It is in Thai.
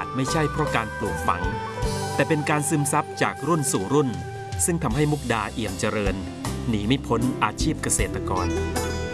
ไม่ใช่เพราะการปลูกฝังแต่เป็นการซึมซับจากรุ่นสู่รุ่นซึ่งทำให้มุกดาเอี่ยมเจริญหนีไม่พ้นอาชีพเกษตรกร